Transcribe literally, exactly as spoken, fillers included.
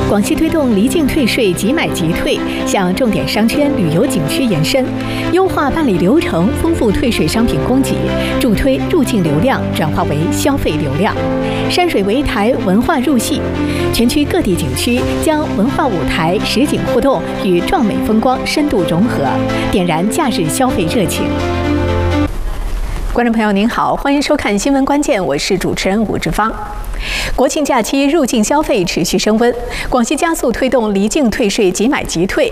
广西推动离境退税、即买即退，向重点商圈、旅游景区延伸，优化办理流程，丰富退税商品供给，助推入境流量转化为消费流量。山水围台文化入戏，全区各地景区将文化舞台、实景互动与壮美风光深度融合，点燃假日消费热情。观众朋友您好，欢迎收看新闻关键，我是主持人武志芳。国庆假期入境消费持续升温，广西加速推动离境退税即买即退，